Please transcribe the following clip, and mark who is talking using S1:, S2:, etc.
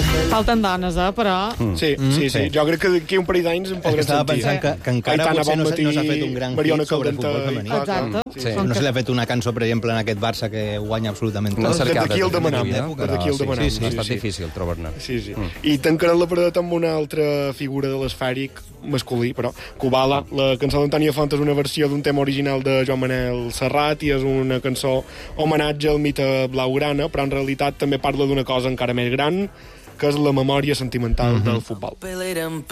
S1: Falten dones, però...
S2: Sí. Jo crec que d'aquí un parell d'anys em podrem sentir.
S3: Estava pensant que encara potser no s'ha fet un gran hit sobre futbol femení.
S1: Exacte.
S3: No se li ha fet una cançó, per exemple, en aquest Barça que guanya absolutament tot.
S2: D'aquí el demanam. D'aquí el demanam.
S4: Ha estat difícil trobar-ne.
S2: Sí. I tancarem la paradeta amb una altra figura de l'esfèric masculí, però Kubala. La cançó d'Antònia Font és una versió d'un tema original de Joan Manel Serrat i és una cançó homenatge al mite blaugrana, però en realitat també parla d'una cosa encara més gran, que és la memòria sentimental del futbol.